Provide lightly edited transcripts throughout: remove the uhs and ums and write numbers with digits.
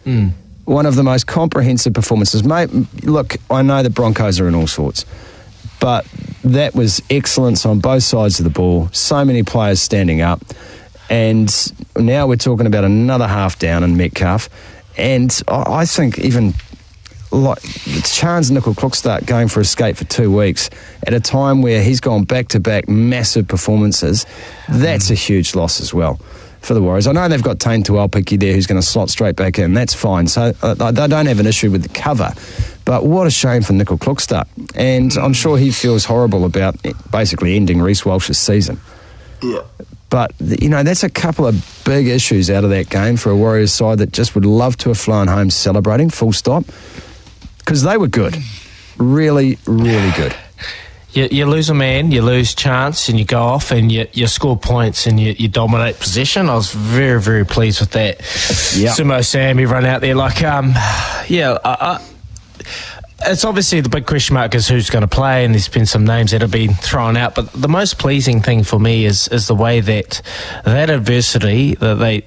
One of the most comprehensive performances. Mate, look, I know the Broncos are in all sorts, but that was excellence on both sides of the ball. So many players standing up. And now we're talking about another half down in Metcalf. And I think even like Chance Nickel-Klokstad going for a skate for 2 weeks at a time where he's gone back-to-back massive performances, that's a huge loss as well for the Warriors. I know they've got Taine Tuolpiki there who's going to slot straight back in. That's fine. So they don't have an issue with the cover. But what a shame for Nickel-Klokstad. And I'm sure he feels horrible about basically ending Reece Walsh's season. Yeah. But, you know, that's a couple of big issues out of that game for a Warriors side that just would love to have flown home celebrating, full stop, because they were good. Really, really good. You lose a man, you lose Chance, and you go off and you score points and you dominate possession. I was very, very pleased with that. Yep. Sumo Sam, everyone out there. It's obviously the big question mark is who's going to play, and there's been some names that have been thrown out. But the most pleasing thing for me is the way that adversity, that they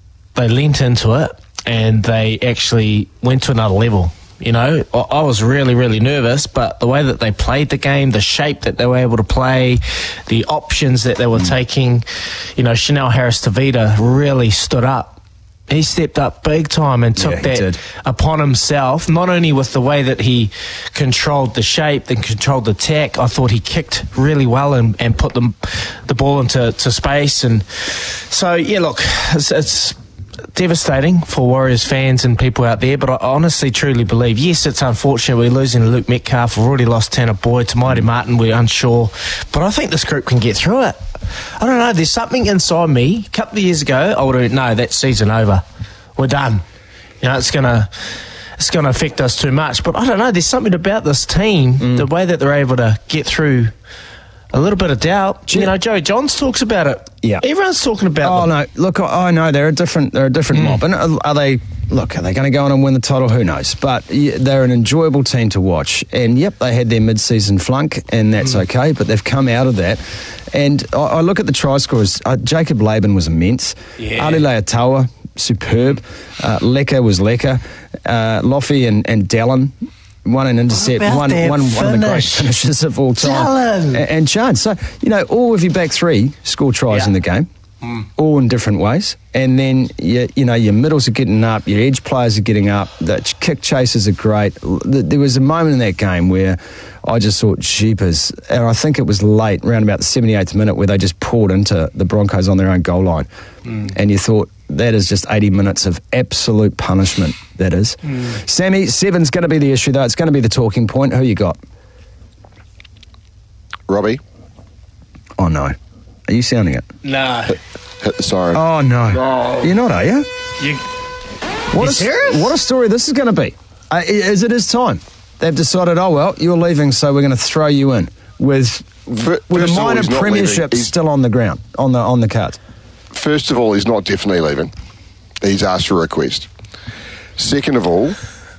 leant into it and they actually went to another level. You know, I was really, really nervous, but the way that they played the game, the shape that they were able to play, the options that they were taking, you know, Chanel Harris-Tavita really stood up. He stepped up big time and took that upon himself, not only with the way that he controlled the shape and controlled the attack. I thought he kicked really well and put the ball into space. And so, yeah, look, it's devastating for Warriors fans and people out there, but I honestly, truly believe, yes, it's unfortunate we're losing Luke Metcalf. We've already lost Tanner Boyd. To Mighty Martin, we're unsure. But I think this group can get through it. I don't know, there's something inside me. A couple of years ago, I would have, no, that season over. We're done. You know, it's gonna affect us too much. But I don't know, there's something about this team, the way that they're able to get through a little bit of doubt. You know, Joey Johns talks about it. Yeah. Everyone's talking about them. No, look, I know they're a different mob. And are they going to go on and win the title? Who knows? But they're an enjoyable team to watch. And, yep, they had their mid-season flunk, and that's okay, but they've come out of that. And I look at the try scorers. Jacob Laban was immense. Yeah. Ali Leatawa, superb. Lecker was Lecker. Loffy and Dallin, one an intercept, one of the great finishes of all time. And Chance. So, you know, all of your back three score tries in the game, all in different ways. And then, you know, your middles are getting up, your edge players are getting up, the kick chasers are great. There was a moment in that game where I just thought, jeepers, and I think it was late, around about the 78th minute, where they just poured into the Broncos on their own goal line. And you thought, that is just 80 minutes of absolute punishment, that is. Sammy, 7's going to be the issue, though. It's going to be the talking point. Who you got? Robbie. Oh, no. Are you sounding it? No. Hit the siren. Oh, no. You're not, are you? You serious? What a story this is going to be. Is it his time? They've decided, oh, well, you're leaving, so we're going to throw you in with a minor premiership still on the ground, on the cards. First of all, he's not definitely leaving. He's asked for a request. Second of all,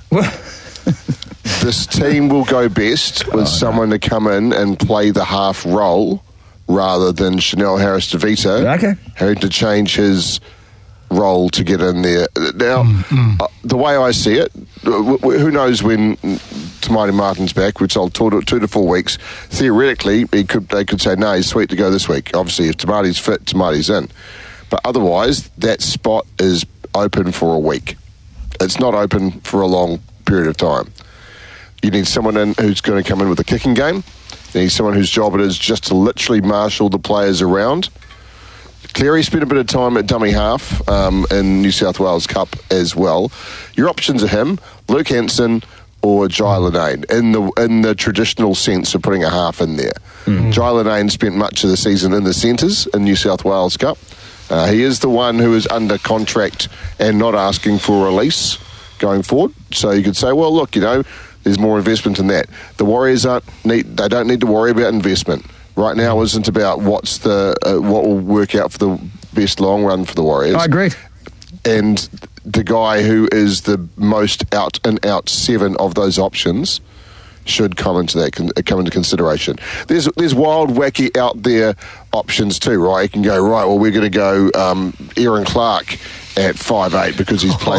this team will go best with someone to come in and play the half role rather than Chanel Harris-Tavita having to change his role to get in there. Now, the way I see it, who knows when Tamati Martin's back? We're told 2 to 4 weeks. Theoretically, they could say, no, he's sweet to go this week. Obviously, if Tamati's fit, Tamati's in. But otherwise, that spot is open for a week. It's not open for a long period of time. You need someone in who's going to come in with a kicking game. You need someone whose job it is just to literally marshal the players around. Cleary spent a bit of time at dummy half in New South Wales Cup as well. Your options are him, Luke Hanson, or Jai Linane in the traditional sense of putting a half in there. Jai Linane spent much of the season in the centres in New South Wales Cup. He is the one who is under contract and not asking for a release going forward. So you could say, well, look, you know, there's more investment in that. The Warriors don't need to worry about investment. Right now isn't about what will work out for the best long run for the Warriors. I agree. And the guy who is the most out and out 7 of those options should come into consideration. There's wild, wacky out there options too, right? You can go, right, well, we're going to go Aaron Clark at 5'8" because he's played